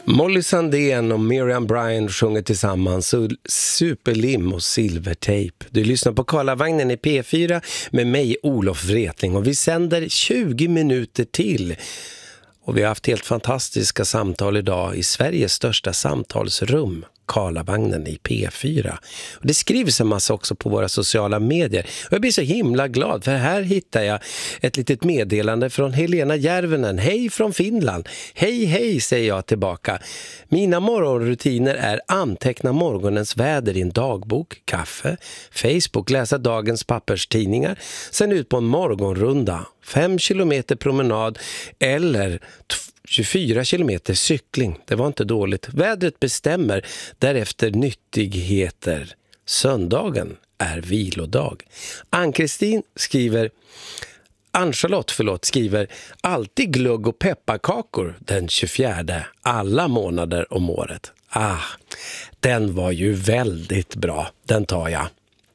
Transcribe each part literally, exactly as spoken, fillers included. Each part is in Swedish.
Molly Sandén och Miriam Bryant sjunger tillsammans Superlim och Silvertape. Du lyssnar på Karlavagnen i P fyra med mig, Olof Wretling, och vi sänder tjugo minuter till. Och vi har haft helt fantastiska samtal idag i Sveriges största samtalsrum, Karlavagnen i P fyra. Och det skrivs en massa också på våra sociala medier. Och jag blir så himla glad, för här hittar jag ett litet meddelande från Helena Järvenen. Hej från Finland. Hej, hej, säger jag tillbaka. Mina morgonrutiner är anteckna morgonens väder i en dagbok, kaffe, Facebook, läsa dagens papperstidningar, sen ut på en morgonrunda, fem kilometer promenad eller tjugofyra kilometer cykling. Det var inte dåligt. Vädret bestämmer, därefter nyttigheter. Söndagen är vilodag. Ann-Kristin skriver Ann-Charlotte, förlåt, skriver alltid glugg och pepparkakor den tjugofjärde, alla månader om året. Ah, den var ju väldigt bra. Den tar jag.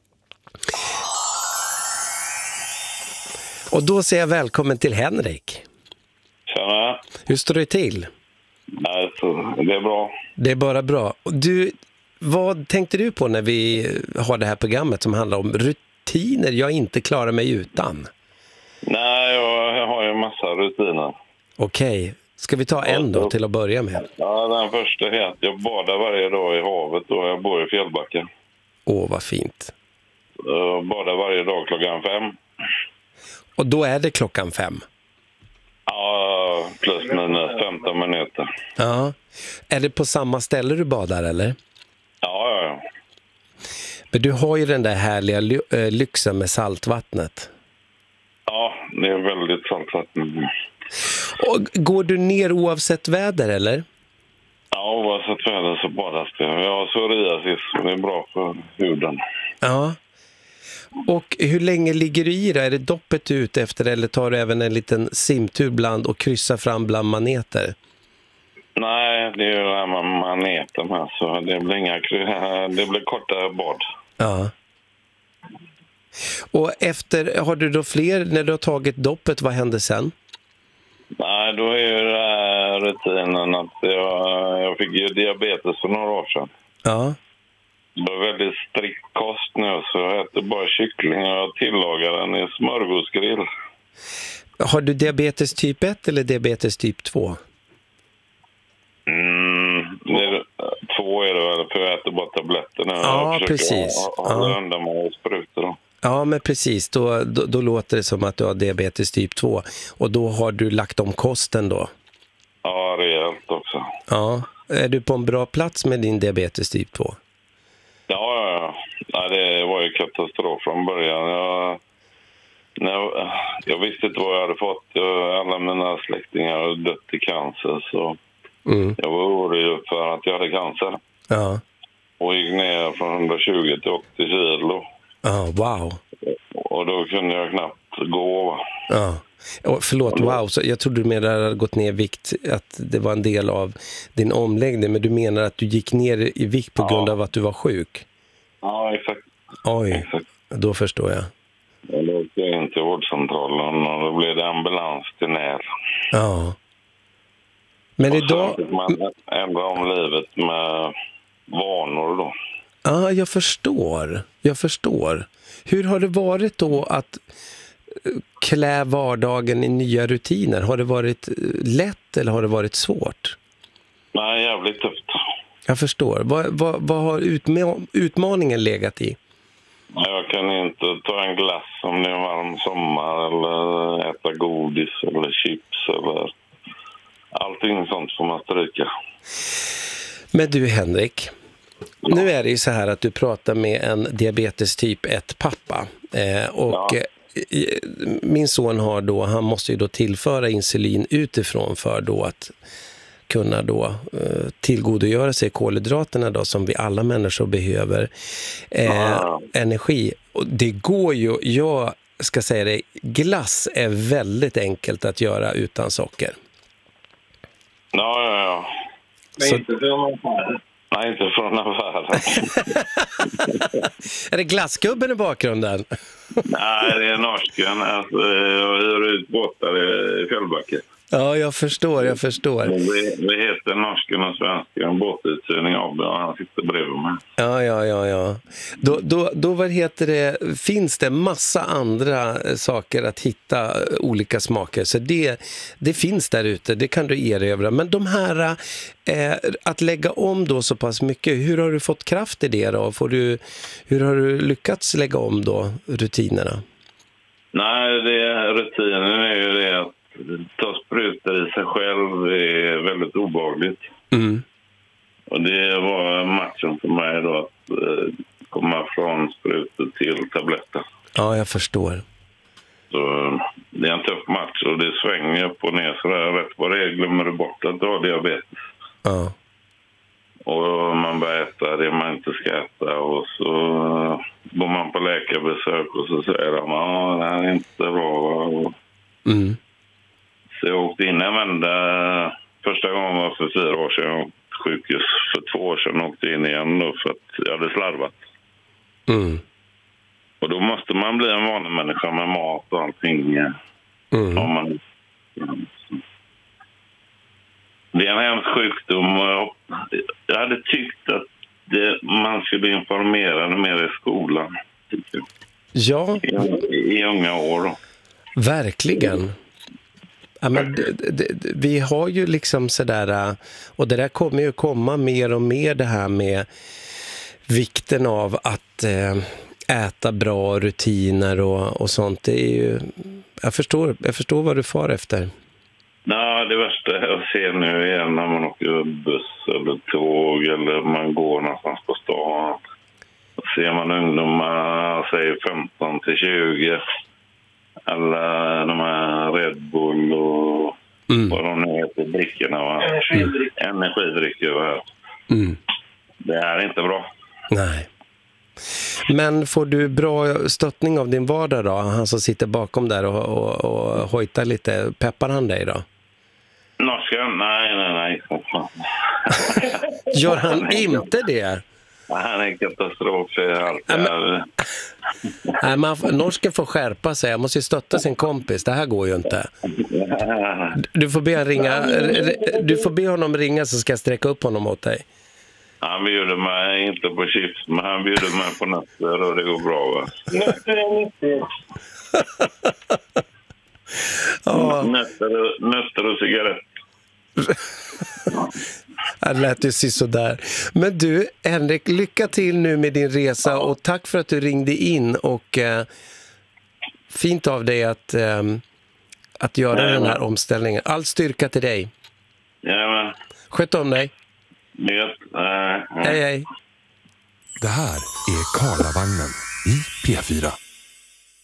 Och då säger jag välkommen till Henrik. Tjena. Hur står det till? Alltså, det är bra. Det är bara bra. Du, vad tänkte du på när vi har det här programmet som handlar om rutiner jag inte klarar mig utan? Nej, jag har ju en massa rutiner. Okej, ska vi ta en då till att börja med? Ja, den första är att jag badar varje dag i havet och jag bor i Fjällbacka. Åh, vad fint. Jag badar varje dag klockan fem. Och då är det klockan fem? Ja, plus minus femton minuter. Ja. Är det på samma ställe du badar, eller? Ja, ja, ja. Men du har ju den där härliga ly- äh, lyxen med saltvattnet. Ja, det är väldigt saltvatten. Och går du ner oavsett väder, eller? Ja, oavsett väder så badas det. Jag har psoriasis, det är bra för huden. Ja. Och hur länge ligger du i det? Är det doppet ut efter, eller tar du även en liten simtur bland och kryssar fram bland maneter? Nej, det är ju det här med maneten här, så det blir inga det blir korta bad. Ja. Och efter, har du då fler, när du har tagit doppet, vad händer sen? Nej, då är ju det här rutinen att jag, jag fick ju diabetes för några år sedan. Ja. Det var väldigt strikt kost nu, så jag äter bara kyckling och jag tillagar den i smörgåsgrill. Har du diabetes typ ett eller diabetes typ två? Mm, det är, två är det väl, för jag äter bara tabletter nu. Ja, precis. Hålla Ja. undan med sprutor då. Ja, men precis. Då, då, då låter det som att du har diabetes typ två. Och då har du lagt om kosten då? Ja, rejält också. Ja. Är du på en bra plats med din diabetes typ två? Ja, ja, ja. Nej, det var ju katastrof från början. Jag, när jag, jag visste inte vad jag hade fått. Alla mina släktingar hade dött i cancer, så mm. jag var orolig för att jag hade cancer. Ja. Och gick ner från hundratjugo till åttio kilo. Ja, wow. Och då kunde jag knappt gå. Ja. Och förlåt, wow. Så jag trodde du menade att du hade gått ner i vikt, att det var en del av din omläggning. Men du menar att du gick ner i vikt på grund ja. av att du var sjuk? Ja, exakt. Oj, exakt. Då förstår jag. Jag åkte in till vårdcentralen och då blev det ambulans till när. Ja. Men och idag... fick man ändra om livet med vanor då. Ja, jag förstår. Jag förstår. Hur har det varit då att klä vardagen i nya rutiner? Har det varit lätt eller har det varit svårt? Nej, jävligt tufft. Jag förstår. Vad, vad, vad har utma- utmaningen legat i? Jag kan inte ta en glass om det är en varm sommar eller äta godis eller chips eller allting sånt får man stryka. Men du, Henrik, ja. Nu är det ju så här att du pratar med en diabetes typ ett pappa eh, och ja. eh, min son har då, han måste ju då tillföra insulin utifrån för då att kunna då eh, tillgodogöra sig kolhydraterna då som vi alla människor behöver eh, ja. energi. Och det går ju, jag ska säga det, glass är väldigt enkelt att göra utan socker. Ja, ja, ja. Men så... inte från affären. Nej, inte från affären. Är det glassgubben i bakgrunden? Nej, det är norsken. Alltså, jag hyr ut båtar i Fjällbacka. Ja, jag förstår, jag förstår. Vi, vi heter norsken och svensken, båtuthyrning av det, och han sitter bredvid mig. Ja, ja, ja, ja. Då, då, då vad heter det, finns det massa andra saker att hitta, olika smaker. Så det, det finns där ute, det kan du erövra. Men de här, eh, att lägga om då så pass mycket, hur har du fått kraft i det då? Får du, hur har du lyckats lägga om då rutinerna? Nej, det, rutinen är ju det att ta sprutor i sig själv är väldigt obehagligt. Mm. Och det var matchen för mig då, att eh, komma från sprutor till tabletter. Ja, jag förstår. Så det är en tuff match och det svänger upp och ner så där. Rätt vad det är glömmer du bort att du har diabetes. Ja. Och man börjar äta det man inte ska äta och så går man på läkarbesök och så säger de att det här är inte bra. Och Mm. så jag åkte in en vända. Första gången var för fyra år sedan. Jag åkte sjukhus för två år sedan och åkte in igen då för att jag hade slarvat. Mm. Och då måste man bli en vanlig människa med mat och allting. Mm. Om man... Det är en hemsk sjukdom. Jag hade tyckt att det, man skulle informera mer i skolan. Ja, I, i unga år då. verkligen. Ja, men det, det, vi har ju liksom sådär, och det där kommer ju komma mer och mer, det här med vikten av att eh, äta bra rutiner och, och sånt. Det är ju, jag förstår, jag förstår vad du far efter. Nej, det värsta jag ser nu är när man åker buss eller tåg eller man går någonstans på stan. Då ser man ungdomar, säger femton till tjugo. Eller de här Red Bull och mm. vad de nu heter, drickorna, va? Energidrycker. Energidrycker, va? Mm. Det är inte bra. Nej. Men får du bra stöttning av din vardag då? Han som sitter bakom där och, och, och hojtar lite. Peppar han dig då? Norskan? Nej, nej, nej. Gör han inte det? Han är katastrof för allt. Ja, men... Nej, man, norsken får skärpa sig. Jag måste ju stötta sin kompis. Det här går ju inte. Du får be, ringa, du får be honom ringa så ska jag sträcka upp honom åt dig. Han bjuder mig inte på chips, men han bjuder mig på nötter och det går bra, va? Nötter är nyttigt. Ja. Nötter, och, nötter och cigarett. Det lät ju sådär. Men du, Henrik, lycka till nu med din resa. Ja. Och tack för att du ringde in. Och eh, fint av dig att, eh, att göra Nej, den här men. omställningen. All styrka till dig. Ja, men. Sköt om dig. Nöt. Äh, hej, hej. Det här är Karlavagnen i P fyra.